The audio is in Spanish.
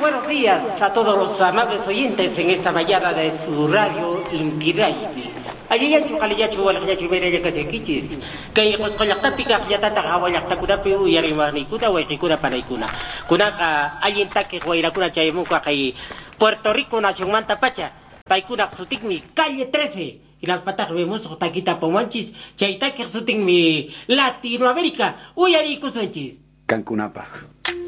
buenos días a todos los amables oyentes en esta mañana de su radio Intiray. Allí ya chukaliyachu walakyachu mereya kasikichis. Kay qosqollaqtapiqa qillatata hawallaqtakunapi uyariwarniykuna wayqikuna panaykuna. Kunaqa allintaki wayrakuna chaymunqa kay Puerto Rico nacionmanta pacha. Paykunaq sutinmi calle 13. Inaspataq vemos taquita pomanchis. Chaytaki sutinmi Latinoamérica uyariykusunchis. Cancunapaq.